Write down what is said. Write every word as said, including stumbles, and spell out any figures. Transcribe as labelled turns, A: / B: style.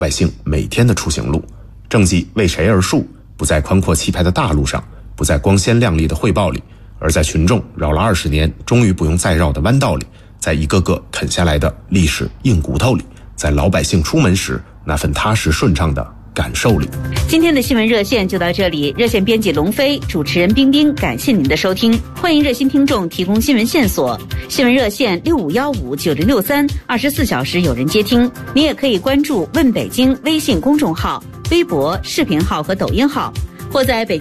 A: 百姓每天的出行路。政绩为谁而树，不在宽阔气派的大路上，不在光鲜亮丽的汇报里，而在群众绕了二十年终于不用再绕的弯道里，在一个个啃下来的历史硬骨头里，在老百姓出门时那份踏实顺畅的感受里。
B: 今天的新闻热线就到这里，热线编辑龙飞，主持人冰冰，感谢您的收听。欢迎热心听众提供新闻线索，新闻热线六五幺五九零六三，二十四小时有人接听。您也可以关注问北京微信公众号、微博、视频号和抖音号，或在北京